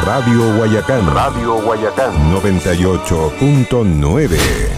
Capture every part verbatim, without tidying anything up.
Radio Guayacán. Radio Guayacán. noventa y ocho punto nueve.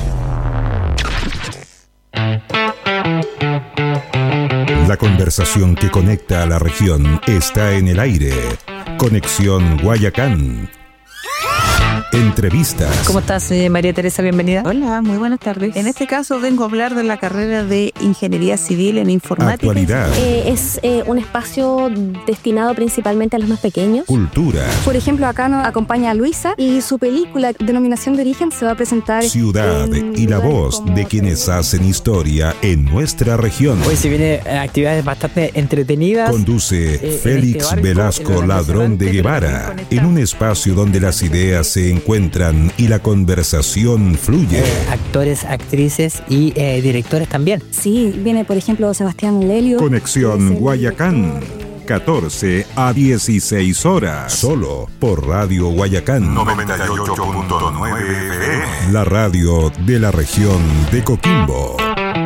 La conversación que conecta a la región está en el aire. Conexión Guayacán. Entrevistas. ¿Cómo estás, eh, María Teresa? Bienvenida. Hola, muy buenas tardes. En este caso vengo a hablar de la carrera de Ingeniería Civil en Informática. Actualidad. Eh, es eh, un espacio destinado principalmente a los más pequeños. Cultura. Por ejemplo, acá nos acompaña a Luisa y su película Denominación de Origen se va a presentar. Ciudad y la voz de quienes hacen historia en nuestra región. Hoy se vienen actividades bastante entretenidas. Conduce eh, Félix este barco, Velasco el Ladrón de Guevara, en un espacio donde las ideas se encuentran y la conversación fluye. Eh, actores, actrices y eh, directores también. Sí, viene por ejemplo Sebastián Lelio. Conexión Guayacán, catorce a dieciséis horas, solo por Radio Guayacán noventa y ocho punto nueve F M, la radio de la región de Coquimbo.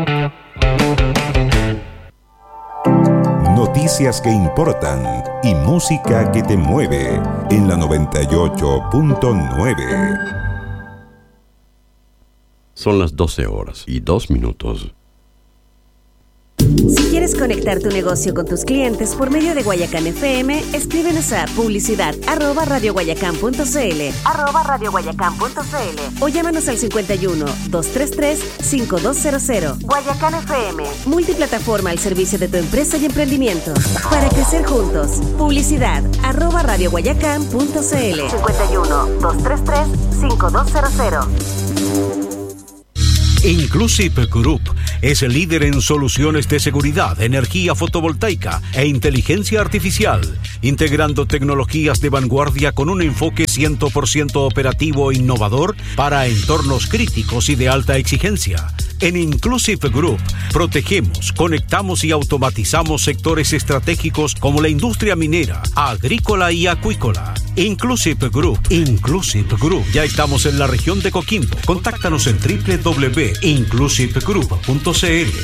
Noticias que importan y música que te mueve en la noventa y ocho punto nueve. Son las doce horas y dos minutos. Si quieres conectar tu negocio con tus clientes por medio de Guayacán F M, escríbenos a publicidad arroba radioguayacán.cl arroba radioguayacán.cl o llámanos al cincuenta y uno, doscientos treinta y tres, cincuenta y dos cero cero. Guayacán F M, multiplataforma al servicio de tu empresa y emprendimiento. Para crecer juntos, publicidad arroba radioguayacán.cl cincuenta y uno, doscientos treinta y tres, cincuenta y dos cero cero. Inclusive Group es el líder en soluciones de seguridad, energía fotovoltaica e inteligencia artificial, integrando tecnologías de vanguardia con un enfoque cien por ciento operativo e innovador para entornos críticos y de alta exigencia. En Inclusive Group protegemos, conectamos y automatizamos sectores estratégicos como la industria minera, agrícola y acuícola. Inclusive Group, Inclusive Group. Ya estamos en la región de Coquimbo. Contáctanos en doble u doble u doble u punto inclusive group punto c l.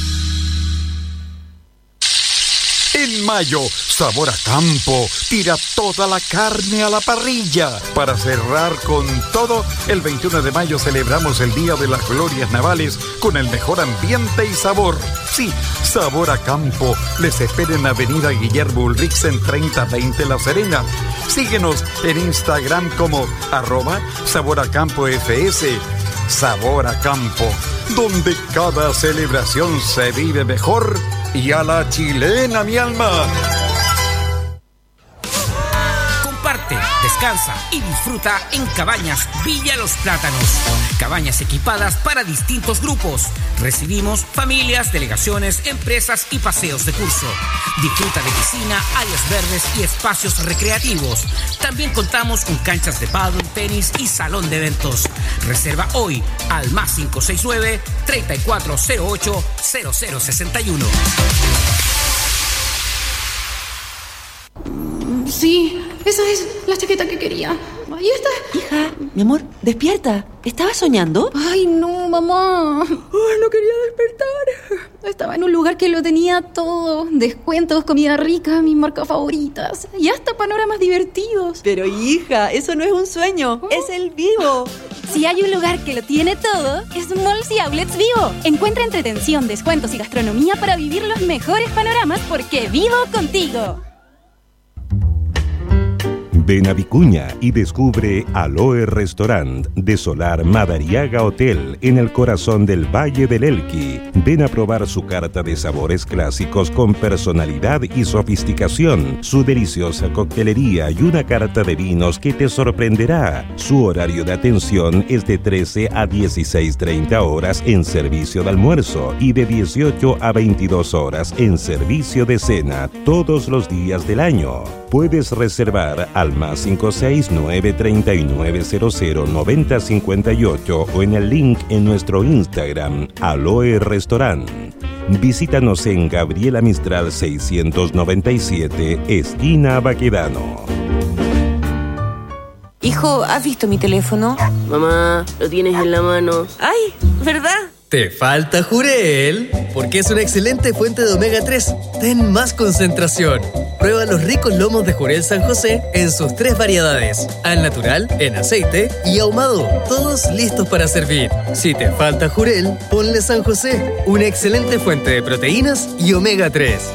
En mayo, Sabor a Campo tira toda la carne a la parrilla. Para cerrar con todo, el veintiuno de mayo celebramos el Día de las Glorias Navales con el mejor ambiente y sabor. Sí, Sabor a Campo les espera en Avenida Guillermo Ulrichsen treinta veinte La Serena. Síguenos en Instagram como arroba Sabor a Campo F S. Sabor a Campo, donde cada celebración se vive mejor y a la chilena, mi alma. Comparte, descansa y disfruta en Cabañas Villa Los Plátanos. Cabañas equipadas para distintos grupos. Recibimos familias, delegaciones, empresas y paseos de curso. Disfruta de piscina, áreas verdes y espacios recreativos. También contamos con canchas de pádel, tenis y salón de eventos. Reserva hoy al más cinco seis nueve, treinta y cuatro cero ocho, cero cero sesenta y uno. Sí, esa es la chaqueta que quería. Ahí está. Hija, mi amor, despierta. ¿Estabas soñando? Ay, no, mamá. Ay, no quería despertar. Estaba en un lugar que lo tenía todo. Descuentos, comida rica, mis marcas favoritas. Y hasta panoramas divertidos. Pero hija, eso no es un sueño. ¿Oh? Es el Vivo. Si hay un lugar que lo tiene todo, es Malls y Outlets Vivo. Encuentra entretención, descuentos y gastronomía para vivir los mejores panoramas porque vivo contigo. Ven a Vicuña y descubre Aloe Restaurant de Solar Madariaga Hotel en el corazón del Valle del Elqui. Ven a probar su carta de sabores clásicos con personalidad y sofisticación, su deliciosa coctelería y una carta de vinos que te sorprenderá. Su horario de atención es de trece a dieciséis treinta horas en servicio de almuerzo y de dieciocho a veintidós horas en servicio de cena todos los días del año. Puedes reservar al más cinco seis nueve, treinta y nueve cero cero, noventa cincuenta y ocho o en el link en nuestro Instagram, Aloe Restaurant. Visítanos en Gabriela Mistral seiscientos noventa y siete, esquina Baquedano. Hijo, ¿has visto mi teléfono? Mamá, lo tienes en la mano. ¡Ay! ¿Verdad? ¿Te falta Jurel? Porque es una excelente fuente de omega tres. Ten más concentración. Prueba los ricos lomos de Jurel San José en sus tres variedades. Al natural, en aceite y ahumado. Todos listos para servir. Si te falta Jurel, ponle San José. Una excelente fuente de proteínas y omega tres.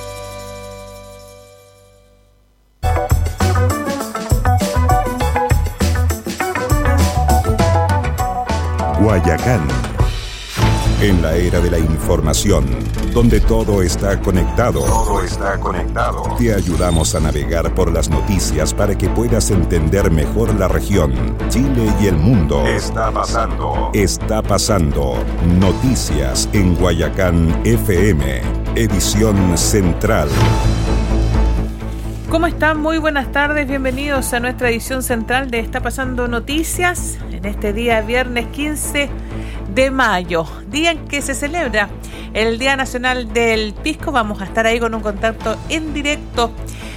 Guayacán. En la era de la información, donde todo está conectado, todo está conectado. Te ayudamos a navegar por las noticias para que puedas entender mejor la región, Chile y el mundo. Está pasando. Está pasando. Noticias en Guayacán F M, edición central. ¿Cómo están? Muy buenas tardes, bienvenidos a nuestra edición central de Está Pasando Noticias en este día viernes quince de mayo, día en que se celebra el Día Nacional del Pisco. Vamos a estar ahí con un contacto en directo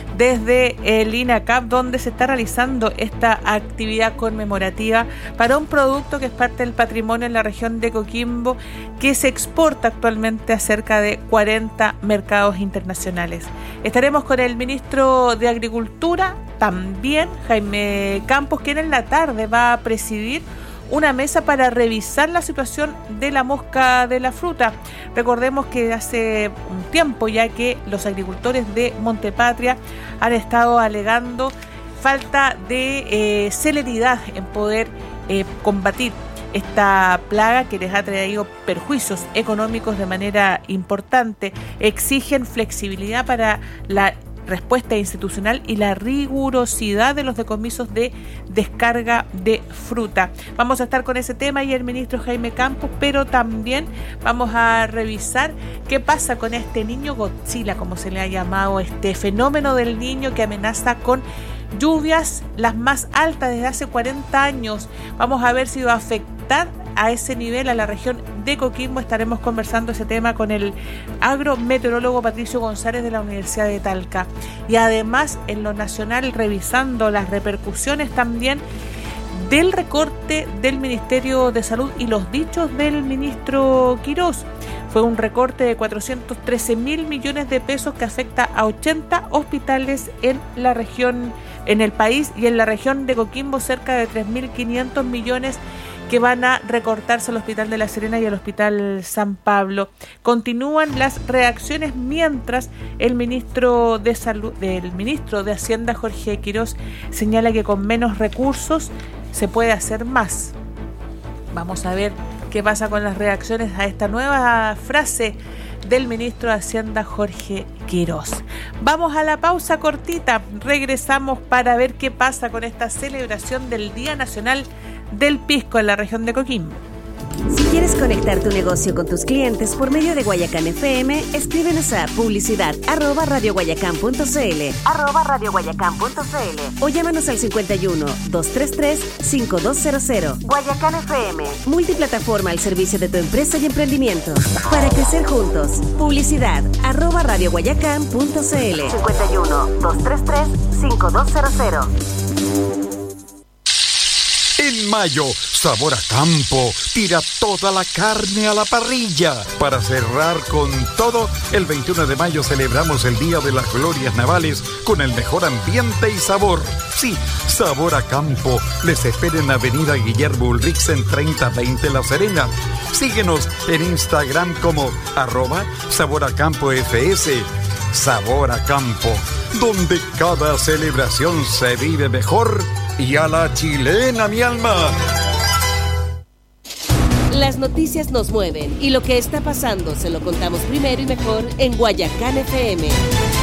desde el INACAP, donde se está realizando esta actividad conmemorativa para un producto que es parte del patrimonio en la región de Coquimbo, que se exporta actualmente a cerca de cuarenta mercados internacionales. Estaremos con el ministro de Agricultura, también Jaime Campos, quien en la tarde va a presidir una mesa para revisar la situación de la mosca de la fruta. Recordemos que hace un tiempo ya que los agricultores de Montepatria han estado alegando falta de eh, celeridad en poder eh, combatir esta plaga que les ha traído perjuicios económicos de manera importante. Exigen flexibilidad para la respuesta institucional y la rigurosidad de los decomisos de descarga de fruta. Vamos a estar con ese tema y el ministro Jaime Campos, pero también vamos a revisar qué pasa con este niño Godzilla, como se le ha llamado, este fenómeno del niño que amenaza con lluvias las más altas desde hace cuarenta años. Vamos a ver si va a afectar a ese nivel a la región de Coquimbo. Estaremos conversando ese tema con el agrometeorólogo Patricio González de la Universidad de Talca. Y además, en lo nacional, revisando las repercusiones también del recorte del Ministerio de Salud y los dichos del ministro Quirós. Fue un recorte de cuatrocientos trece mil millones de pesos que afecta a ochenta hospitales en la región, en el país, y en la región de Coquimbo cerca de tres mil quinientos millones que van a recortarse al Hospital de La Serena y al Hospital San Pablo. Continúan las reacciones mientras el ministro de Salud, el ministro de Hacienda, Jorge Quirós, señala que con menos recursos se puede hacer más. Vamos a ver qué pasa con las reacciones a esta nueva frase del ministro de Hacienda, Jorge Quirós. Vamos a la pausa cortita. Regresamos para ver qué pasa con esta celebración del Día Nacional del Pisco en la región de Coquimbo. Si quieres conectar tu negocio con tus clientes por medio de Guayacán F M, escríbenos a publicidad arroba radioguayacán.cl arroba radioguayacán.cl o llámanos al cincuenta y uno, doscientos treinta y tres, cincuenta y dos cero cero. Guayacán F M, multiplataforma al servicio de tu empresa y emprendimiento. Para crecer juntos, publicidad arroba radioguayacán.cl cincuenta y uno, doscientos treinta y tres, cincuenta y dos cero cero. En mayo, Sabor a Campo tira toda la carne a la parrilla. Para cerrar con todo, el veintiuno de mayo celebramos el Día de las Glorias Navales con el mejor ambiente y sabor. Sí, Sabor a Campo les espera en Avenida Guillermo Ulrichsen treinta veinte La Serena. Síguenos en Instagram como arroba Sabor a Campo F S. Sabor a Campo, donde cada celebración se vive mejor y a la chilena, mi alma. Las noticias nos mueven y lo que está pasando se lo contamos primero y mejor en Guayacán F M.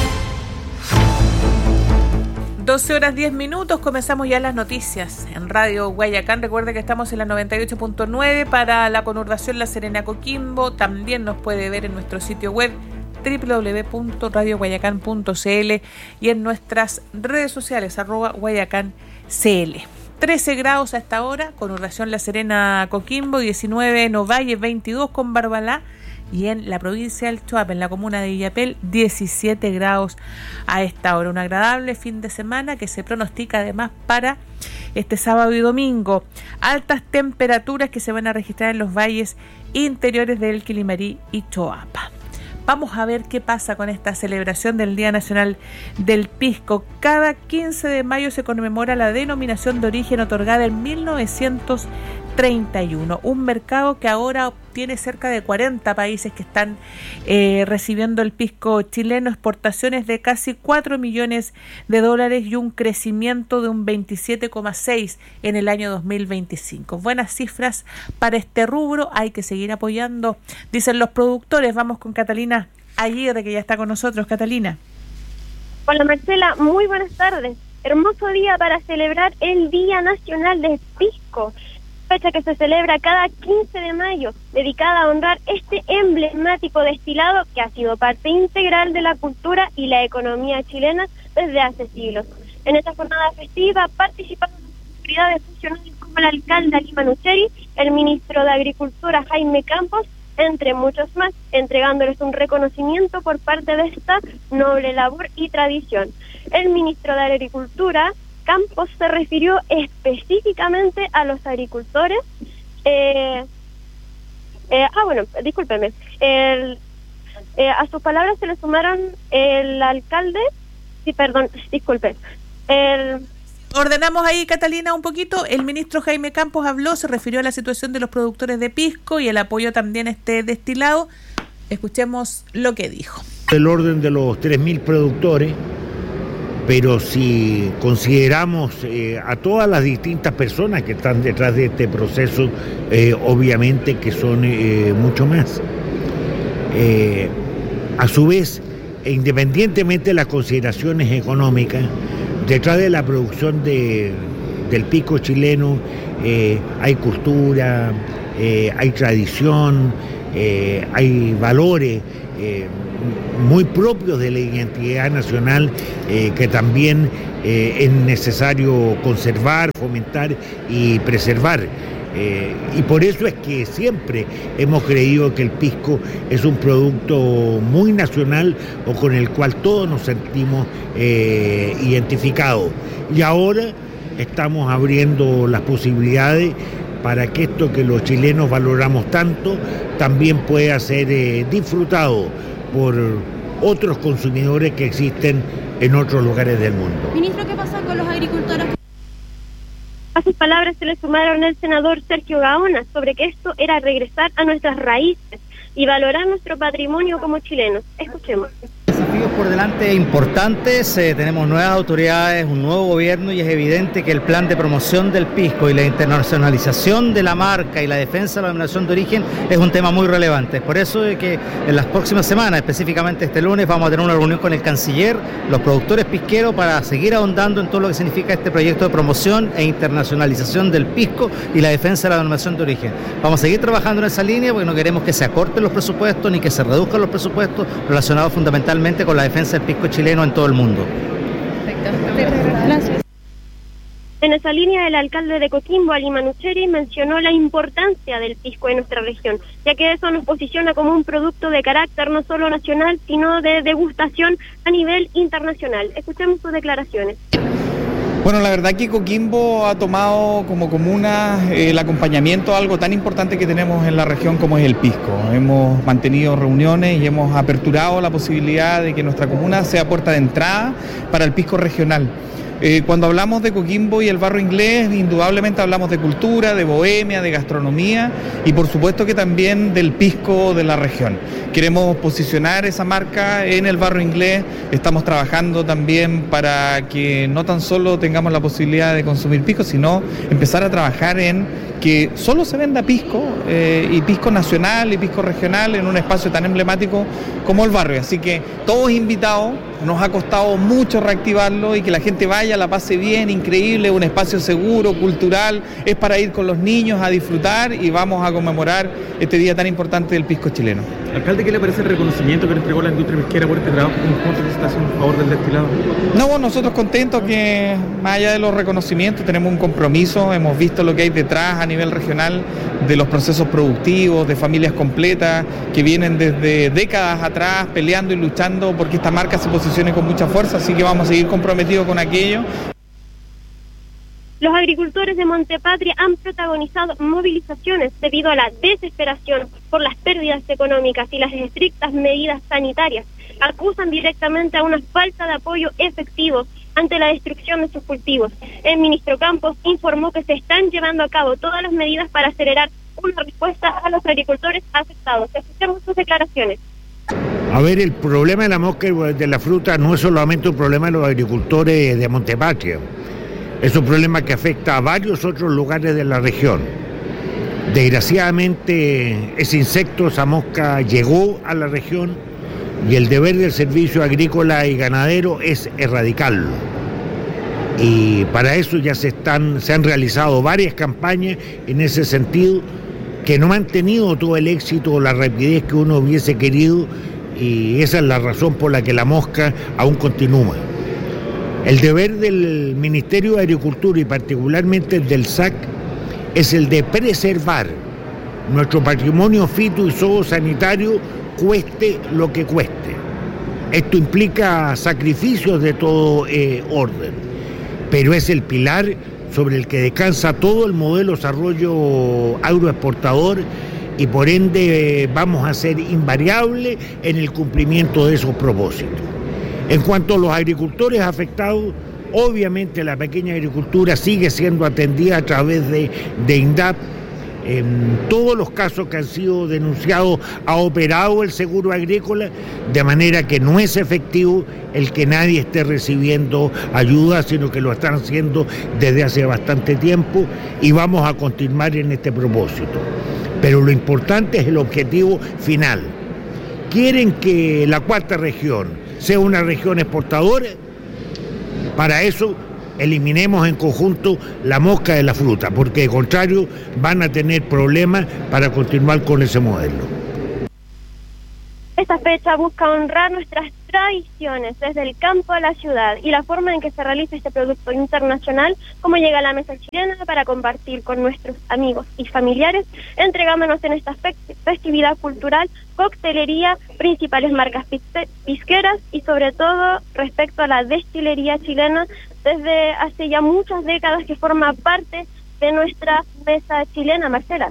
doce horas diez minutos, comenzamos ya las noticias en Radio Guayacán. Recuerde que estamos en la noventa y ocho punto nueve para la conurbación La Serena Coquimbo. También nos puede ver en nuestro sitio web doble u doble u doble u punto radio guayacán punto c l y en nuestras redes sociales arroba guayacán c l. trece grados a esta hora, conurbación La Serena Coquimbo, diecinueve en Ovalle, veintidós con Barbalá, y en la provincia del Choapa, en la comuna de Illapel, diecisiete grados a esta hora. Un agradable fin de semana que se pronostica además para este sábado y domingo. Altas temperaturas que se van a registrar en los valles interiores del Quilimarí y Choapa. Vamos a ver qué pasa con esta celebración del Día Nacional del Pisco. Cada quince de mayo se conmemora la denominación de origen otorgada en mil novecientos treinta y uno. Un mercado que ahora tiene cerca de cuarenta países que están eh, recibiendo el pisco chileno, exportaciones de casi cuatro millones de dólares y un crecimiento de un veintisiete coma seis en el año dos mil veinticinco. Buenas cifras para este rubro, hay que seguir apoyando, dicen los productores. Vamos con Catalina Aguirre, que ya está con nosotros. Catalina. Hola Marcela, muy buenas tardes. Hermoso día para celebrar el Día Nacional del Pisco, fecha que se celebra cada quince de mayo, dedicada a honrar este emblemático destilado que ha sido parte integral de la cultura y la economía chilena desde hace siglos. En esta jornada festiva participaron autoridades funcionales como el alcalde Ali Manucheri, el ministro de Agricultura Jaime Campos, entre muchos más, entregándoles un reconocimiento por parte de esta noble labor y tradición. El ministro de Agricultura Campos se refirió específicamente a los agricultores. Eh, eh, ah, bueno, discúlpeme. El, eh, a sus palabras se le sumaron el alcalde. Sí, perdón, disculpe. El, Ordenamos ahí, Catalina, un poquito. El ministro Jaime Campos habló, se refirió a la situación de los productores de pisco y el apoyo también a este destilado. Escuchemos lo que dijo. El orden de los tres mil productores. Pero si consideramos eh, a todas las distintas personas que están detrás de este proceso, eh, obviamente que son eh, mucho más. Eh, a su vez, e independientemente de las consideraciones económicas, detrás de la producción de, del pisco chileno eh, hay cultura, eh, hay tradición, eh, hay valores eh, muy propios de la identidad nacional eh, que también eh, es necesario conservar, fomentar y preservar. Eh, y por eso es que siempre hemos creído que el pisco es un producto muy nacional o con el cual todos nos sentimos eh, identificados. Y ahora estamos abriendo las posibilidades para que esto que los chilenos valoramos tanto también pueda ser eh, disfrutado por otros consumidores que existen en otros lugares del mundo. Ministro, ¿qué pasa con los agricultores? A sus palabras se le sumaron el senador Sergio Gaona sobre que esto era regresar a nuestras raíces y valorar nuestro patrimonio como chilenos. Escuchemos. Desafíos por delante importantes, eh, tenemos nuevas autoridades, un nuevo gobierno y es evidente que el plan de promoción del pisco y la internacionalización de la marca y la defensa de la denominación de origen es un tema muy relevante. Por eso es que en las próximas semanas, específicamente este lunes, vamos a tener una reunión con el canciller, los productores pisqueros, para seguir ahondando en todo lo que significa este proyecto de promoción e internacionalización del pisco y la defensa de la denominación de origen. Vamos a seguir trabajando en esa línea porque no queremos que se acorten los presupuestos ni que se reduzcan los presupuestos relacionados fundamentalmente con la defensa del pisco chileno en todo el mundo. Perfecto. Gracias. En esa línea, el alcalde de Coquimbo, Ali Manucheri, mencionó la importancia del pisco en nuestra región, ya que eso nos posiciona como un producto de carácter no solo nacional, sino de degustación a nivel internacional. Escuchemos sus declaraciones. Bueno, la verdad que Coquimbo ha tomado como comuna eh, el acompañamiento a algo tan importante que tenemos en la región como es el pisco. Hemos mantenido reuniones y hemos aperturado la posibilidad de que nuestra comuna sea puerta de entrada para el pisco regional. Eh, cuando hablamos de Coquimbo y el Barro Inglés, indudablemente hablamos de cultura, de bohemia, de gastronomía y por supuesto que también del pisco de la región. Queremos posicionar esa marca en el Barro Inglés, estamos trabajando también para que no tan solo tengamos la posibilidad de consumir pisco, sino empezar a trabajar en que solo se venda pisco eh, y pisco nacional y pisco regional en un espacio tan emblemático como el barrio. Así que todos invitados, nos ha costado mucho reactivarlo y que la gente vaya, la pase bien, increíble, un espacio seguro, cultural, es para ir con los niños a disfrutar y vamos a conmemorar este día tan importante del pisco chileno. Alcalde, ¿qué le parece el reconocimiento que le entregó la industria pesquera por este trabajo conjunto que se está haciendo a favor del destilado? No, bueno, nosotros contentos que más allá de los reconocimientos tenemos un compromiso, hemos visto lo que hay detrás a nivel regional de los procesos productivos, de familias completas que vienen desde décadas atrás peleando y luchando porque esta marca se posicione con mucha fuerza, así que vamos a seguir comprometidos con aquello. Los agricultores de Montepatria han protagonizado movilizaciones debido a la desesperación por las pérdidas económicas y las estrictas medidas sanitarias. Acusan directamente a una falta de apoyo efectivo ante la destrucción de sus cultivos. El ministro Campos informó que se están llevando a cabo todas las medidas para acelerar una respuesta a los agricultores afectados. Escuchemos sus declaraciones. A ver, el problema de la mosca y de la fruta no es solamente un problema de los agricultores de Montepatria. Es un problema que afecta a varios otros lugares de la región. Desgraciadamente, ese insecto, esa mosca, llegó a la región y el deber del Servicio Agrícola y Ganadero es erradicarlo. Y para eso ya se, están, se han realizado varias campañas en ese sentido que no han tenido todo el éxito o la rapidez que uno hubiese querido, y esa es la razón por la que la mosca aún continúa. El deber del Ministerio de Agricultura y particularmente del S A C es el de preservar nuestro patrimonio fito y zoosanitario, cueste lo que cueste. Esto implica sacrificios de todo eh, orden, pero es el pilar sobre el que descansa todo el modelo de desarrollo agroexportador y por ende eh, vamos a ser invariables en el cumplimiento de esos propósitos. En cuanto a los agricultores afectados, obviamente la pequeña agricultura sigue siendo atendida a través de, de INDAP. En todos los casos que han sido denunciados ha operado el seguro agrícola, de manera que no es efectivo el que nadie esté recibiendo ayuda, sino que lo están haciendo desde hace bastante tiempo y vamos a continuar en este propósito. Pero lo importante es el objetivo final. ¿Quieren que la cuarta región sea una región exportadora? Para eso eliminemos en conjunto la mosca de la fruta, porque de contrario van a tener problemas para continuar con ese modelo. Esta fecha busca honrar nuestras tradiciones desde el campo a la ciudad y la forma en que se realiza este producto internacional, como llega a la mesa chilena para compartir con nuestros amigos y familiares, entregándonos en esta festividad cultural, coctelería, principales marcas pisqueras y sobre todo respecto a la destilería chilena desde hace ya muchas décadas que forma parte de nuestra mesa chilena. Marcela.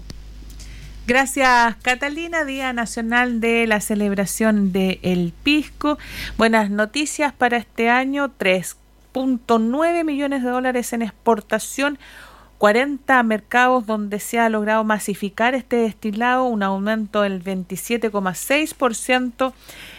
Gracias, Catalina. Día Nacional de la celebración del pisco. Buenas noticias para este año: tres punto nueve millones de dólares en exportación, cuarenta mercados donde se ha logrado masificar este destilado, un aumento del veintisiete coma seis por ciento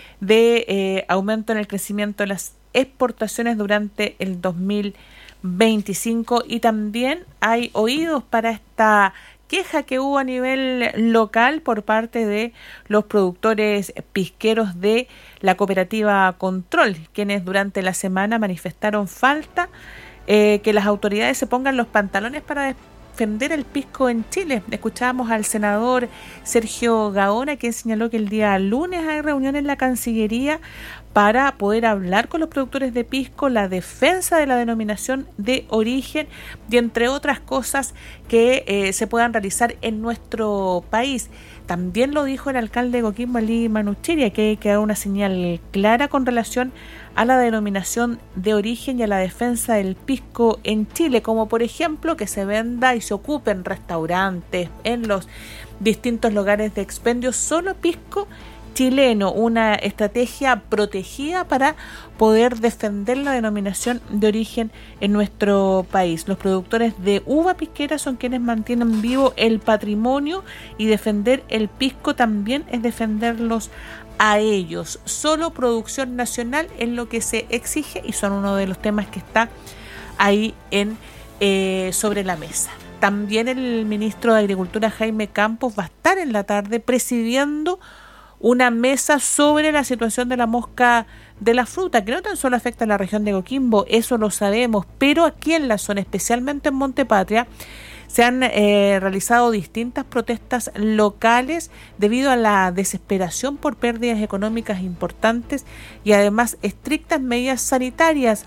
de eh, aumento en el crecimiento de las exportaciones durante el dos mil veinticinco, y también hay oídos para esta queja que hubo a nivel local por parte de los productores pisqueros de la cooperativa Control, quienes durante la semana manifestaron falta eh, que las autoridades se pongan los pantalones para defender el pisco en Chile. Escuchábamos al senador Sergio Gaona, quien señaló que el día lunes hay reunión en la Cancillería para poder hablar con los productores de pisco, la defensa de la denominación de origen y entre otras cosas que eh, se puedan realizar en nuestro país. También lo dijo el alcalde de Coquimbo, Ali Manuchiria, que hay que dar una señal clara con relación a la denominación de origen y a la defensa del pisco en Chile, como por ejemplo que se venda y se ocupe en restaurantes, en los distintos lugares de expendio, solo pisco chileno, una estrategia protegida para poder defender la denominación de origen en nuestro país. Los productores de uva pisquera son quienes mantienen vivo el patrimonio, y defender el pisco también es defenderlos a ellos. Solo producción nacional es lo que se exige y son uno de los temas que está ahí en eh, sobre la mesa. También el ministro de Agricultura, Jaime Campos, va a estar en la tarde presidiendo una mesa sobre la situación de la mosca de la fruta, que no tan solo afecta a la región de Coquimbo, eso lo sabemos, pero aquí en la zona, especialmente en Montepatria, se han eh, realizado distintas protestas locales debido a la desesperación por pérdidas económicas importantes y además estrictas medidas sanitarias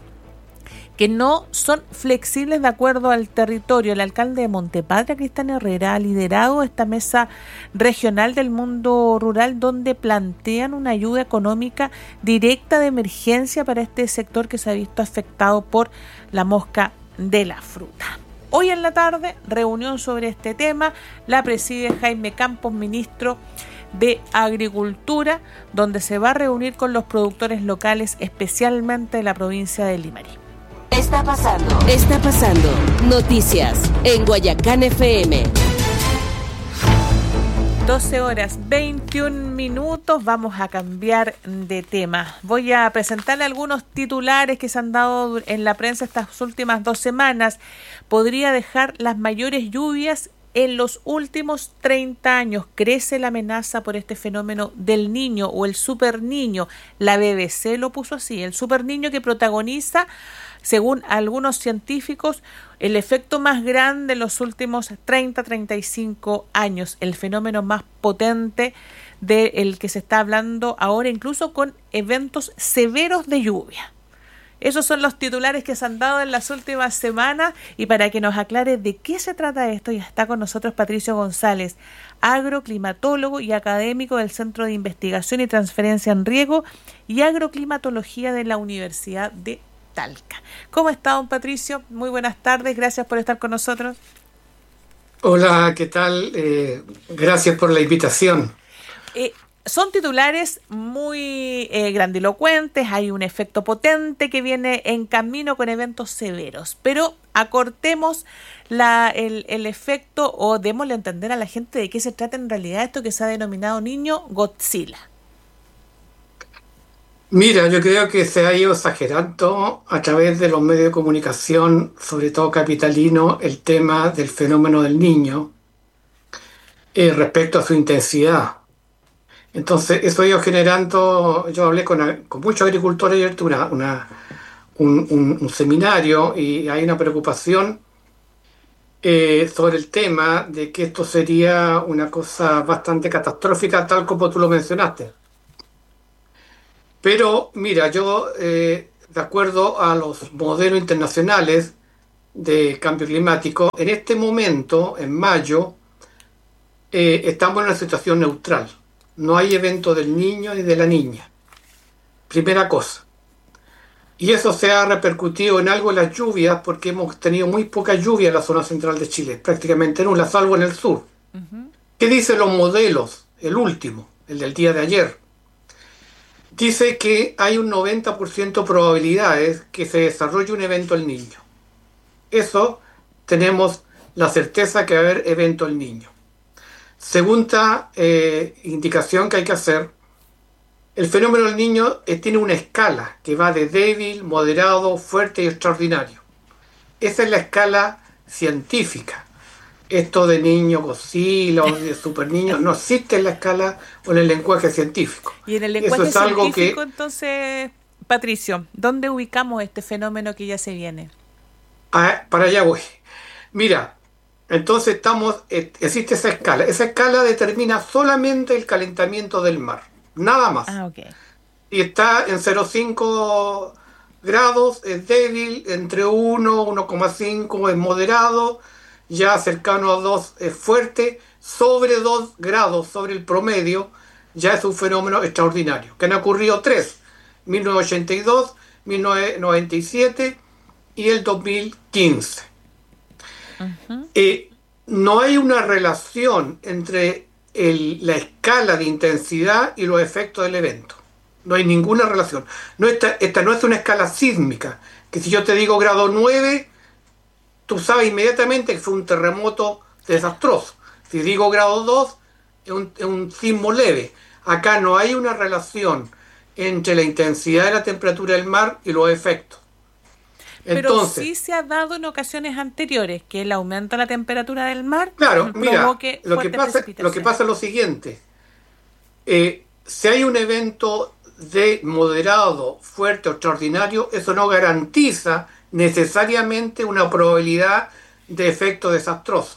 que no son flexibles de acuerdo al territorio. El alcalde de Montepatria, Cristian Herrera, ha liderado esta mesa regional del mundo rural, donde plantean una ayuda económica directa de emergencia para este sector que se ha visto afectado por la mosca de la fruta. Hoy en la tarde, reunión sobre este tema, la preside Jaime Campos, ministro de Agricultura, donde se va a reunir con los productores locales, especialmente de la provincia de Limarí. Está pasando, está pasando. Noticias en Guayacán F M. doce horas veintiún minutos, vamos a cambiar de tema. Voy a presentarle algunos titulares que se han dado en la prensa estas últimas dos semanas. Podría dejar las mayores lluvias en los últimos treinta años. Crece la amenaza por este fenómeno del niño o el superniño. La B B C lo puso así, el superniño que protagoniza, según algunos científicos, el efecto más grande en los últimos treinta a treinta y cinco años, el fenómeno más potente del que se está hablando ahora, incluso con eventos severos de lluvia. Esos son los titulares que se han dado en las últimas semanas, y para que nos aclare de qué se trata esto, ya está con nosotros Patricio González, agroclimatólogo y académico del Centro de Investigación y Transferencia en Riego y Agroclimatología de la Universidad de Talca. ¿Cómo está, don Patricio? Muy buenas tardes, gracias por estar con nosotros. Hola, ¿qué tal? Eh, gracias por la invitación. Eh, son titulares muy eh, grandilocuentes, hay un efecto potente que viene en camino con eventos severos, pero acortemos la, el, el efecto o démosle a entender a la gente de qué se trata en realidad esto que se ha denominado niño Godzilla. Mira, yo creo que se ha ido exagerando a través de los medios de comunicación, sobre todo capitalino, el tema del fenómeno del niño eh, respecto a su intensidad. Entonces, eso ha ido generando, yo hablé con, con muchos agricultores y una, una, un, un, un seminario, y hay una preocupación eh, sobre el tema de que esto sería una cosa bastante catastrófica, tal como tú lo mencionaste. Pero mira, yo, eh, de acuerdo a los modelos internacionales de cambio climático, en este momento, en mayo, eh, estamos en una situación neutral. No hay evento del niño ni de la niña. Primera cosa. Y eso se ha repercutido en algo en las lluvias, porque hemos tenido muy poca lluvia en la zona central de Chile, prácticamente nula, salvo en el sur. Uh-huh. ¿Qué dicen los modelos? El último, el del día de ayer. Dice que hay un noventa por ciento probabilidades que se desarrolle un evento el niño. Eso tenemos la certeza que va a haber evento el niño. Segunda eh, indicación que hay que hacer, el fenómeno del niño eh, tiene una escala que va de débil, moderado, fuerte y extraordinario. Esa es la escala científica. Esto de niño Godzilla o de super niño no existe en la escala o en el lenguaje científico. Y en el lenguaje Eso es algo científico, que, entonces, Patricio, ¿dónde ubicamos este fenómeno que ya se viene? Ah, para allá voy. Mira, entonces estamos, existe esa escala. Esa escala determina solamente el calentamiento del mar, nada más. Ah, okay. Y está en cero coma cinco grados, es débil, entre uno, uno coma cinco es moderado, ya cercano a dos es fuerte, sobre dos grados sobre el promedio ya es un fenómeno extraordinario, que han ocurrido tres, mil novecientos ochenta y dos, mil novecientos noventa y siete y el dos mil quince. Uh-huh. Eh, no hay una relación entre el, la escala de intensidad y los efectos del evento. No hay ninguna relación. No, esta, esta no es una escala sísmica, que si yo te digo grado nueve, tú sabes inmediatamente que fue un terremoto desastroso. Si digo grado dos, es un, es un sismo leve. Acá no hay una relación entre la intensidad de la temperatura del mar y los efectos. Entonces, pero sí se ha dado en ocasiones anteriores que el aumento de la temperatura del mar claro, provoque mira, lo que pasa, lo que pasa es lo siguiente. Eh, si hay un evento de moderado, fuerte o extraordinario, eso no garantiza necesariamente una probabilidad de efecto desastroso.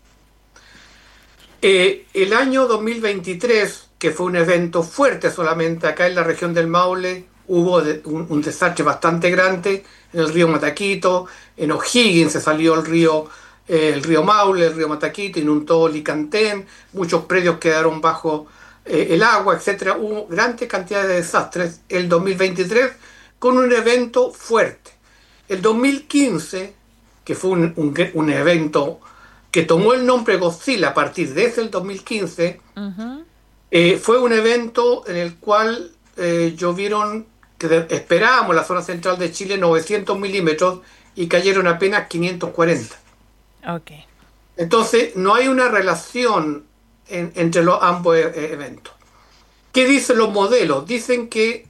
Eh, el año dos mil veintitrés, que fue un evento fuerte solamente acá en la región del Maule, hubo de, un, un desastre bastante grande en el río Mataquito, en O'Higgins se salió el río, eh, el río Maule, el río Mataquito, inundó Licantén, muchos predios quedaron bajo eh, el agua, etcétera. Hubo grandes cantidades de desastres el dos mil veintitrés con un evento fuerte. El dos mil quince que fue un, un, un evento que tomó el nombre Godzilla a partir de ese el dos mil quince, uh-huh. eh, fue un evento en el cual eh, llovieron, que de, esperábamos la zona central de Chile, novecientos milímetros y cayeron apenas quinientos cuarenta. Okay. Entonces, no hay una relación en, entre los ambos e- eventos. ¿Qué dicen los modelos? Dicen que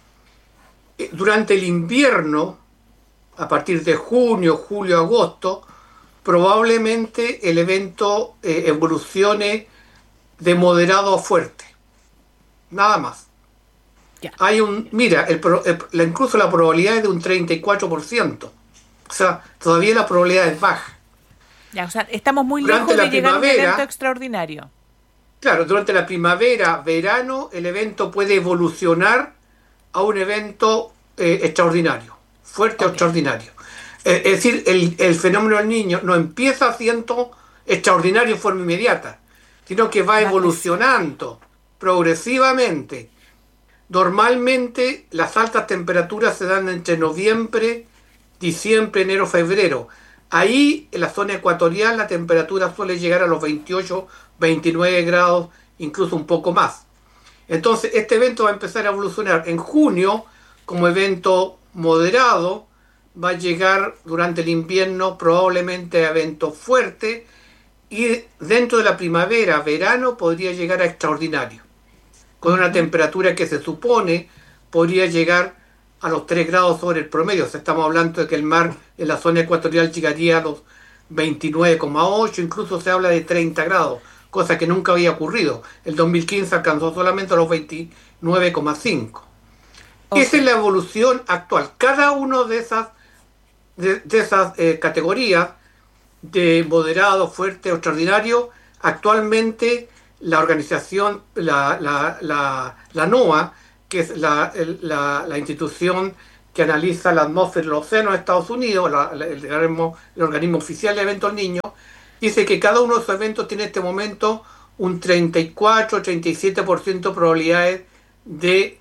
eh, durante el invierno, a partir de junio, julio, agosto, probablemente el evento eh, evolucione de moderado a fuerte. Nada más. Yeah. Hay un, mira, el, el, incluso la probabilidad es de un treinta y cuatro por ciento. O sea, todavía la probabilidad es baja. Ya, o sea, estamos muy durante lejos de llegar a un evento extraordinario. Claro, durante la primavera, verano, el evento puede evolucionar a un evento eh, extraordinario, fuerte okay. o extraordinario. Eh, es decir, el, el fenómeno del niño no empieza siendo extraordinario en forma inmediata, sino que va evolucionando progresivamente. Normalmente las altas temperaturas se dan entre noviembre, diciembre, enero, febrero. Ahí, en la zona ecuatorial, la temperatura suele llegar a los veintiocho, veintinueve grados, incluso un poco más. Entonces, este evento va a empezar a evolucionar en junio como evento moderado, va a llegar durante el invierno probablemente a evento fuerte y dentro de la primavera, verano, podría llegar a extraordinario, con una temperatura que se supone podría llegar a los tres grados sobre el promedio. O sea, estamos hablando de que el mar en la zona ecuatorial llegaría a los veintinueve coma ocho, incluso se habla de treinta grados, cosa que nunca había ocurrido. El dos mil quince alcanzó solamente a los veintinueve coma cinco. Okay. Esa es la evolución actual. Cada una de esas, de, de esas eh, categorías de moderado, fuerte o extraordinario, actualmente la organización, la, la, la, la NOAA, que es la, la, la institución que analiza la atmósfera y los océanos de Estados Unidos, la, la, el, organismo, el organismo oficial de eventos niños, dice que cada uno de esos eventos tiene en este momento un treinta y cuatro, treinta y siete por ciento de probabilidades de,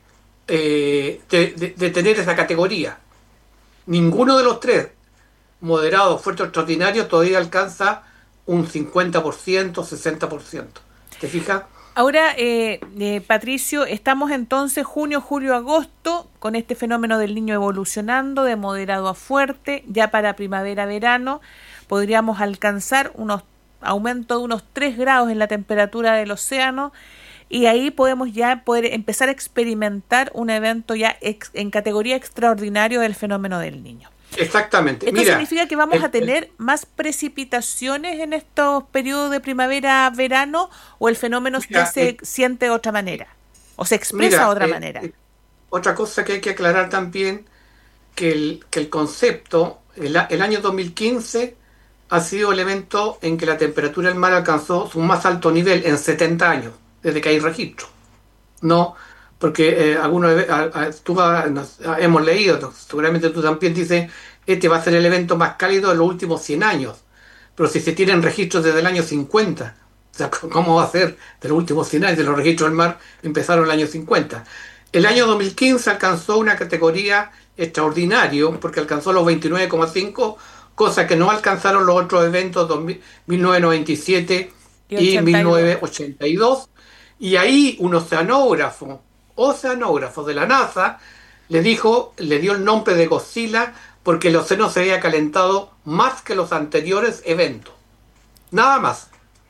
eh, de, de, de tener esa categoría. Ninguno de los tres, moderado, fuerte o extraordinario, todavía alcanza un cincuenta por ciento, sesenta por ciento. ¿Te fijas? Ahora, eh, eh, Patricio, estamos entonces junio, julio, agosto con este fenómeno del niño evolucionando de moderado a fuerte. Ya para primavera, verano podríamos alcanzar unos aumento de unos tres grados en la temperatura del océano y ahí podemos ya poder empezar a experimentar un evento ya ex, en categoría extraordinario del fenómeno del niño. Exactamente. ¿Esto Mira, significa que vamos el, a tener el, más precipitaciones en estos periodos de primavera-verano o el fenómeno mira, ya se el, siente de otra manera o se expresa mira, de otra eh, manera? Eh, otra cosa que hay que aclarar también, que el, que el concepto, el, el año dos mil quince ha sido el evento en que la temperatura del mar alcanzó su más alto nivel en setenta años, desde que hay registro. No, porque eh, algunos a, a, tú a, nos, a, hemos leído, seguramente tú también dices, este va a ser el evento más cálido de los últimos cien años, pero si se tienen registros desde el año cincuenta, o sea, ¿cómo va a ser de los últimos cien años? De los registros del mar empezaron en el año cincuenta. El año dos mil quince alcanzó una categoría extraordinario, porque alcanzó los veintinueve coma cinco, cosa que no alcanzaron los otros eventos de mil novecientos noventa y siete y, y mil novecientos ochenta y dos, y ahí un oceanógrafo, oceanógrafo de la NASA le dijo, le dio el nombre de Godzilla porque el océano se había calentado más que los anteriores eventos. Nada más.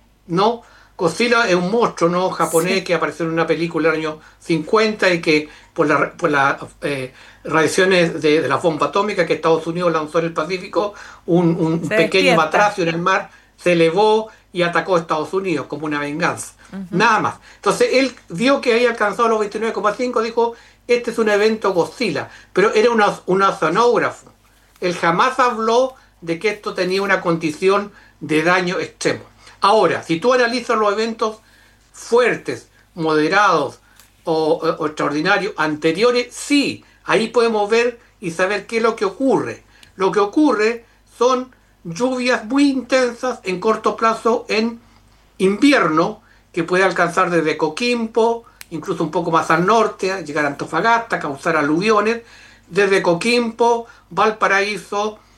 No, Godzilla es un monstruo no japonés sí. que apareció en una película en el año cincuenta y que por las por la, eh, radiaciones de, de la bomba atómica que Estados Unidos lanzó en el Pacífico, un, un pequeño batracio en el mar se elevó y atacó a Estados Unidos como una venganza. Uh-huh. Nada más. Entonces él vio que había alcanzado los veintinueve coma cinco, dijo, este es un evento Godzilla, pero era un, un oceanógrafo. Él jamás habló de que esto tenía una condición de daño extremo. Ahora, si tú analizas los eventos fuertes, moderados o, o, o extraordinarios anteriores, sí, ahí podemos ver y saber qué es lo que ocurre. Lo que ocurre son lluvias muy intensas en corto plazo en invierno, que puede alcanzar desde Coquimbo, incluso un poco más al norte, llegar a Antofagasta, causar aluviones, desde Coquimbo, Valparaíso,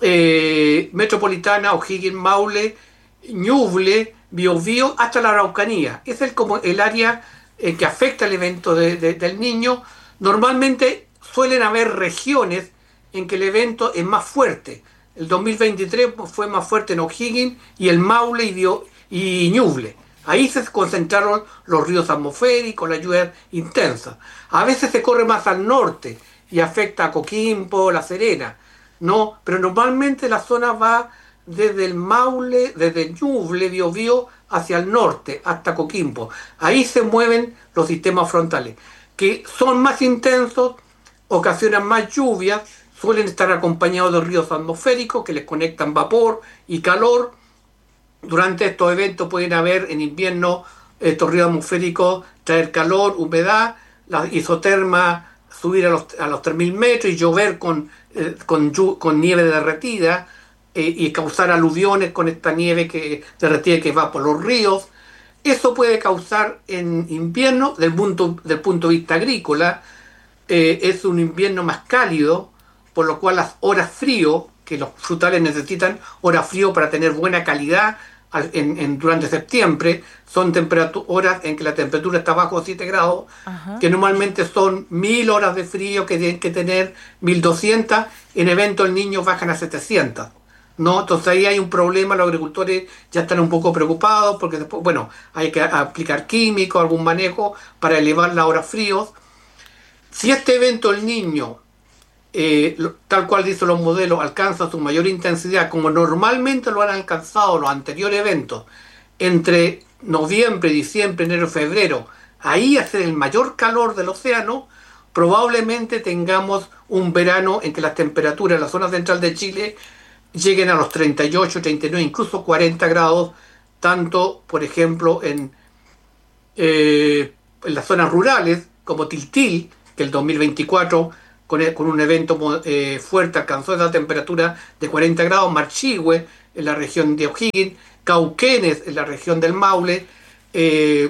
eh, Metropolitana, O'Higgins, Maule, Ñuble, Biobío, hasta la Araucanía. Es el, como el área eh, que afecta el evento de, de, del Niño. Normalmente suelen haber regiones en que el evento es más fuerte. El dos mil veintitrés fue más fuerte en O'Higgins y el Maule y, Bio, y Ñuble. Ahí se concentraron los ríos atmosféricos, la lluvia intensa. A veces se corre más al norte y afecta a Coquimbo, La Serena, ¿no? Pero normalmente la zona va desde el Maule, desde Ñuble, Biobío, hacia el norte, hasta Coquimbo. Ahí se mueven los sistemas frontales, que son más intensos, ocasionan más lluvias, suelen estar acompañados de ríos atmosféricos que les conectan vapor y calor. Durante estos eventos pueden haber en invierno estos ríos atmosféricos traer calor, humedad, la isoterma subir a los, a los tres mil metros y llover con, eh, con, con nieve derretida eh, y causar aluviones con esta nieve que derretida que va por los ríos. Eso puede causar en invierno, del punto, del punto de vista agrícola, eh, es un invierno más cálido, por lo cual las horas frío, que los frutales necesitan horas frío para tener buena calidad en, en, durante septiembre, son horas en que la temperatura está bajo siete grados, ajá, que normalmente son mil horas de frío que tienen que tener mil doscientas, en eventos el niño bajan a setecientas, ¿no? Entonces ahí hay un problema, los agricultores ya están un poco preocupados porque después, bueno, hay que aplicar químicos, algún manejo para elevar las horas fríos. Si este evento el niño, Eh, tal cual dicen los modelos, alcanza su mayor intensidad, como normalmente lo han alcanzado los anteriores eventos, entre noviembre, diciembre, enero, febrero, ahí hace el mayor calor del océano, probablemente tengamos un verano en que las temperaturas en la zona central de Chile lleguen a los treinta y ocho, treinta y nueve, incluso cuarenta grados, tanto, por ejemplo, en, eh, en las zonas rurales, como Tiltil, que el dos mil veinticuatro Con, con un evento eh, fuerte alcanzó esa temperatura de cuarenta grados, Marchihue en la región de O'Higgins, Cauquenes en la región del Maule, eh,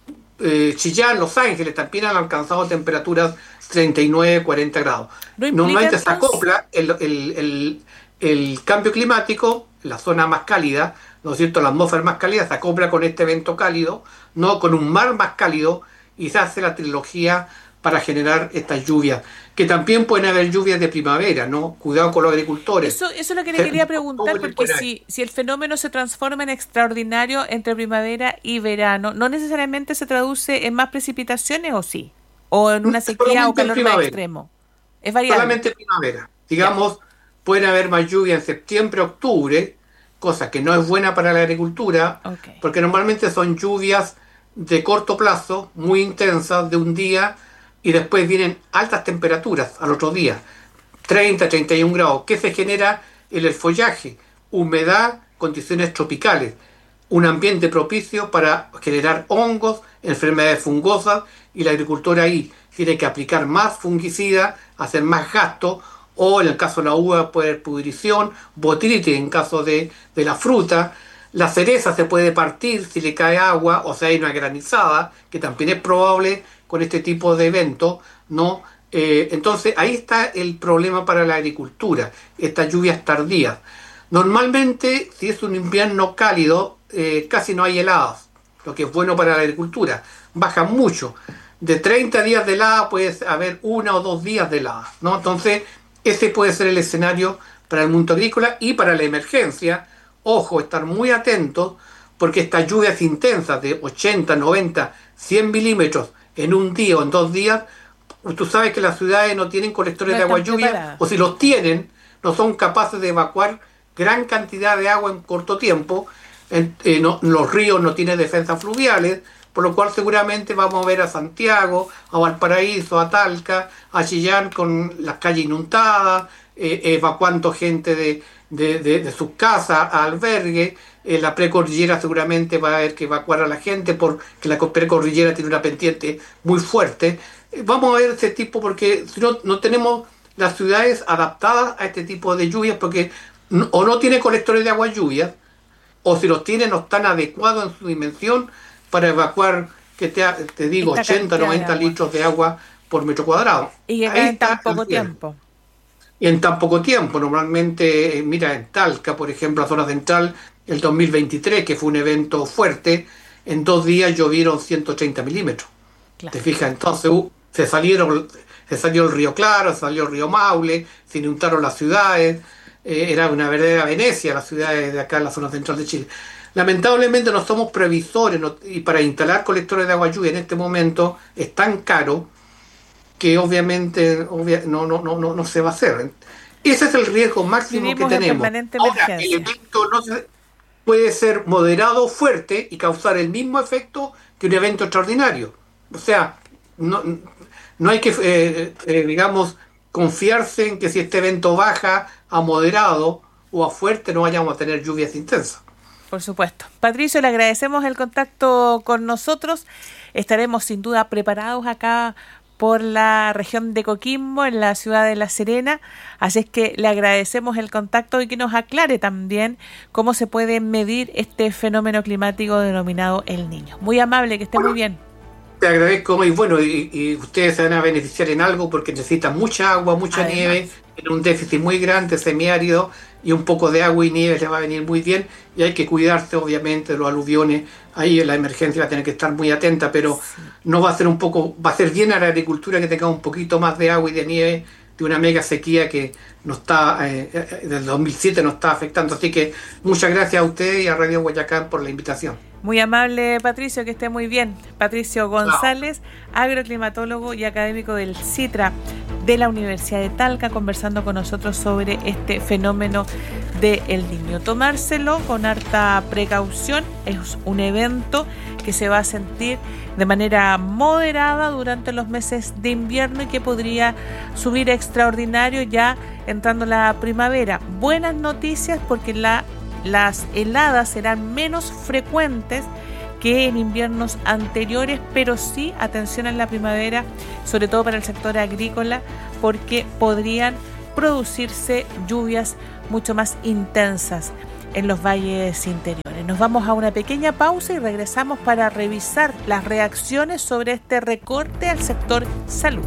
eh, Chillán, Los Ángeles también han alcanzado temperaturas treinta y nueve, cuarenta grados. ¿No Normalmente se acopla el, el, el, el cambio climático, la zona más cálida, ¿no es cierto? La atmósfera más cálida se acopla con este evento cálido, no con un mar más cálido, y se hace la trilogía para generar estas lluvias, que también pueden haber lluvias de primavera, ¿no? Cuidado con los agricultores. Eso, eso es lo que le quería preguntar, porque si, si el fenómeno se transforma en extraordinario entre primavera y verano, ¿no necesariamente se traduce en más precipitaciones o sí? ¿O en una sequía o calor más extremo? Es variable. Solamente primavera. Digamos, pueden haber más lluvia en septiembre, octubre, cosa que no es buena para la agricultura, okay, porque normalmente son lluvias de corto plazo, muy intensas, de un día, y después vienen altas temperaturas al otro día, treinta, treinta y un grados. ¿Qué se genera en el follaje? Humedad, condiciones tropicales, un ambiente propicio para generar hongos, enfermedades fungosas, y la agricultura ahí tiene que aplicar más fungicida, hacer más gasto, o en el caso de la uva puede haber pudrición, botrytis en caso de, de la fruta. La cereza se puede partir si le cae agua, o sea, hay una granizada, que también es probable con este tipo de eventos, ¿no? Eh, entonces, ahí está el problema para la agricultura, estas lluvias tardías. Normalmente, si es un invierno cálido, eh, casi no hay heladas, lo que es bueno para la agricultura. Baja mucho. De treinta días de helada puede haber una o dos días de helada, ¿no? Entonces, ese puede ser el escenario para el mundo agrícola y para la emergencia. Ojo, estar muy atentos, porque estas lluvias intensas de ochenta, noventa, cien milímetros en un día o en dos días, tú sabes que las ciudades no tienen colectores no de agua lluvia, o si los tienen, no son capaces de evacuar gran cantidad de agua en corto tiempo. En, eh, no, los ríos no tienen defensas fluviales, por lo cual seguramente vamos a ver a Santiago, a Valparaíso, a Talca, a Chillán con las calles inundadas, eh, evacuando gente de, de, de, de sus casas a albergue. En la precordillera seguramente va a haber que evacuar a la gente porque la precordillera tiene una pendiente muy fuerte. Vamos a ver ese tipo, porque si no, no tenemos las ciudades adaptadas a este tipo de lluvias, porque no, o no tiene colectores de agua lluvia, o si los tiene no están adecuados en su dimensión para evacuar, que te, te digo, ochenta, noventa litros de agua por metro cuadrado. Y en tan poco tiempo. en tan poco tiempo. Normalmente, mira, en Talca, por ejemplo, la zona central, el dos mil veintitrés, que fue un evento fuerte, en dos días llovieron ciento treinta milímetros. Claro. ¿Te fijas? Entonces uh, se salieron, se salió el río Claro, se salió el río Maule, se inundaron las ciudades, eh, era una verdadera Venecia las ciudades de acá en la zona central de Chile. Lamentablemente no somos previsores, no, y para instalar colectores de agua lluvia en este momento es tan caro que obviamente obvia, no, no, no, no, no se va a hacer. Ese es el riesgo máximo Vivimos que tenemos. Ahora, el evento no se, puede ser moderado o fuerte y causar el mismo efecto que un evento extraordinario. O sea, no, no hay que, eh, eh, digamos, confiarse en que si este evento baja a moderado o a fuerte no vayamos a tener lluvias intensas. Por supuesto. Patricio, le agradecemos el contacto con nosotros. Estaremos sin duda preparados acá por la región de Coquimbo, en la ciudad de La Serena, así es que le agradecemos el contacto y que nos aclare también cómo se puede medir este fenómeno climático denominado El Niño. Muy amable, que esté muy bien. Te agradezco y bueno, y, y ustedes se van a beneficiar en algo porque necesitan mucha agua, mucha Además. nieve, en un déficit muy grande, semiárido, y un poco de agua y nieve les va a venir muy bien, y hay que cuidarse obviamente de los aluviones. Ahí la emergencia va a tener que estar muy atenta, pero sí. no va a ser un poco, va a ser bien a la agricultura que tenga un poquito más de agua y de nieve de una mega sequía que nos está, eh, desde el dos mil siete nos está afectando. Así que muchas gracias a ustedes y a Radio Guayacán por la invitación. Muy amable, Patricio, que esté muy bien. Patricio González, no. agroclimatólogo y académico del CITRA de la Universidad de Talca, conversando con nosotros sobre este fenómeno de El Niño. Tomárselo con harta precaución, es un evento que se va a sentir de manera moderada durante los meses de invierno y que podría subir extraordinario ya entrando la primavera. Buenas noticias porque la Las heladas serán menos frecuentes que en inviernos anteriores, pero sí, atención en la primavera, sobre todo para el sector agrícola, porque podrían producirse lluvias mucho más intensas en los valles interiores. Nos vamos a una pequeña pausa y regresamos para revisar las reacciones sobre este recorte al sector salud.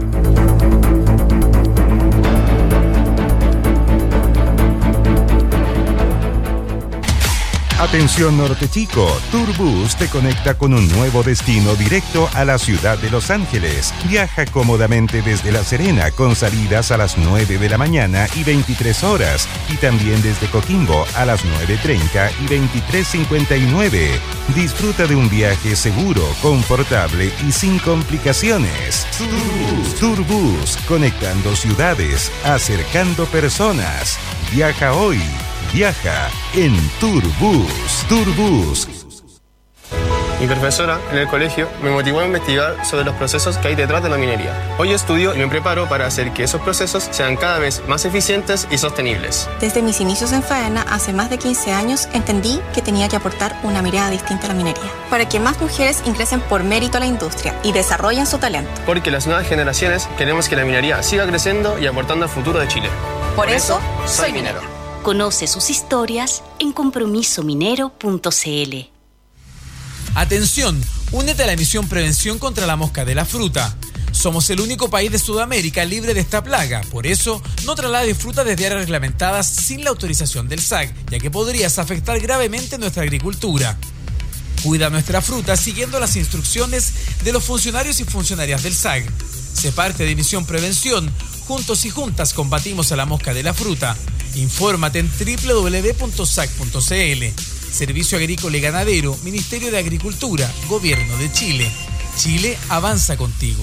Atención Norte Chico, Turbus te conecta con un nuevo destino directo a la ciudad de Los Ángeles. Viaja cómodamente desde La Serena con salidas a las nueve de la mañana y veintitrés horas y también desde Coquimbo a las nueve treinta y veintitrés cincuenta y nueve. Disfruta de un viaje seguro, confortable y sin complicaciones. Turbus, Turbus, conectando ciudades, acercando personas. Viaja hoy. Viaja en Turbus. Turbus. Mi profesora en el colegio me motivó a investigar sobre los procesos que hay detrás de la minería. Hoy estudio y me preparo para hacer que esos procesos sean cada vez más eficientes y sostenibles. Desde mis inicios en Faena, hace más de quince años, entendí que tenía que aportar una mirada distinta a la minería, para que más mujeres ingresen por mérito a la industria y desarrollen su talento. Porque las nuevas generaciones queremos que la minería siga creciendo y aportando al futuro de Chile. Por, por eso, soy minero. Conoce sus historias en compromiso minero punto c l. Atención, únete a la misión Prevención contra la Mosca de la Fruta. Somos el único país de Sudamérica libre de esta plaga, por eso no traslades fruta desde áreas reglamentadas sin la autorización del S A C, ya que podrías afectar gravemente nuestra agricultura. Cuida nuestra fruta siguiendo las instrucciones de los funcionarios y funcionarias del S A C. Sé parte de Misión Prevención. Juntos y juntas combatimos a la mosca de la fruta. Infórmate en doble u doble u doble u punto sac punto c l. Servicio Agrícola y Ganadero, Ministerio de Agricultura, Gobierno de Chile. Chile avanza contigo.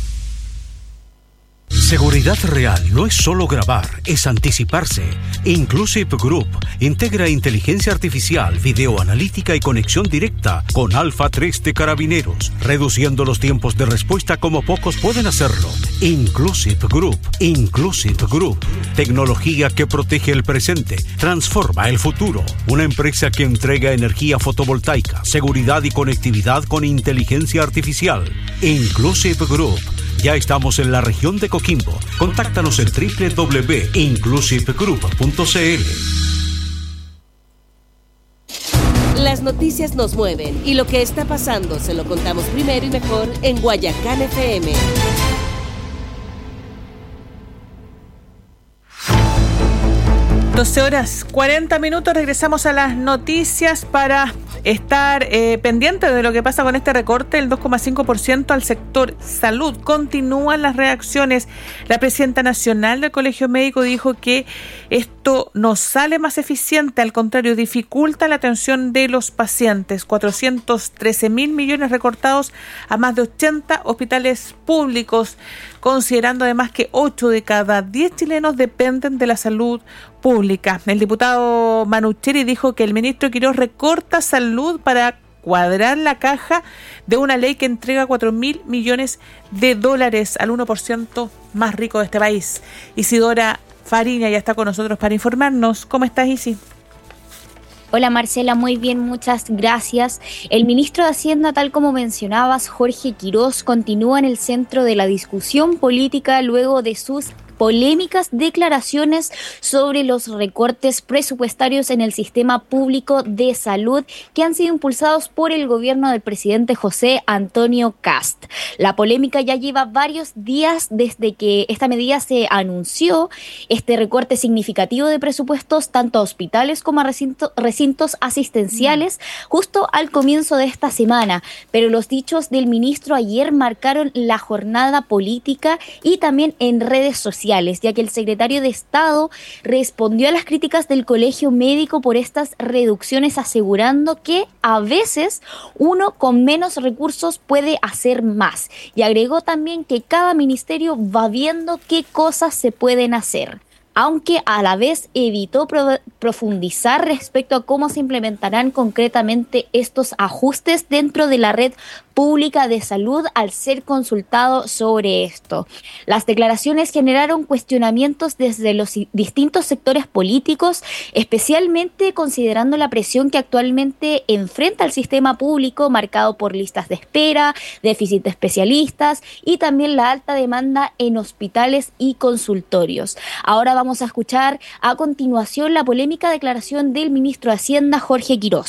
Seguridad real no es solo grabar, es anticiparse. Inclusive Group integra inteligencia artificial, videoanalítica y conexión directa con Alfa tres de Carabineros, reduciendo los tiempos de respuesta como pocos pueden hacerlo. Inclusive Group, Inclusive Group. Tecnología que protege el presente, transforma el futuro. Una empresa que entrega energía fotovoltaica, seguridad y conectividad con inteligencia artificial. Inclusive Group. Ya estamos en la región de Coquimbo. Contáctanos en doble u doble u doble u punto inclusive group punto c l. Las noticias nos mueven y lo que está pasando se lo contamos primero y mejor en Guayacán F M. doce horas cuarenta minutos, regresamos a las noticias para estar eh, pendientes de lo que pasa con este recorte del dos coma cinco por ciento al sector salud. Continúan las reacciones. La presidenta nacional del Colegio Médico dijo que esto no sale más eficiente, al contrario, dificulta la atención de los pacientes. cuatrocientos trece mil millones recortados a más de ochenta hospitales públicos, considerando además que ocho de cada diez chilenos dependen de la salud pública. El diputado Manucheri dijo que el ministro Quirós recorta salud para cuadrar la caja de una ley que entrega cuatro mil millones de dólares al uno por ciento más rico de este país. Isidora Fariña ya está con nosotros para informarnos. ¿Cómo estás, Isi? Hola Marcela, muy bien, muchas gracias. El ministro de Hacienda, tal como mencionabas, Jorge Quirós, continúa en el centro de la discusión política luego de sus polémicas declaraciones sobre los recortes presupuestarios en el sistema público de salud que han sido impulsados por el gobierno del presidente José Antonio Kast. La polémica ya lleva varios días desde que esta medida se anunció, este recorte significativo de presupuestos tanto a hospitales como a recinto, recintos asistenciales justo al comienzo de esta semana, pero los dichos del ministro ayer marcaron la jornada política y también en redes sociales, ya que el secretario de Estado respondió a las críticas del Colegio Médico por estas reducciones, asegurando que a veces uno con menos recursos puede hacer más. Y agregó también que cada ministerio va viendo qué cosas se pueden hacer, aunque a la vez evitó pro- profundizar respecto a cómo se implementarán concretamente estos ajustes dentro de la red pública de salud al ser consultado sobre esto. Las declaraciones generaron cuestionamientos desde los distintos sectores políticos, especialmente considerando la presión que actualmente enfrenta el sistema público, marcado por listas de espera, déficit de especialistas y también la alta demanda en hospitales y consultorios. Ahora vamos a escuchar a continuación la polémica declaración del ministro de Hacienda, Jorge Quirós.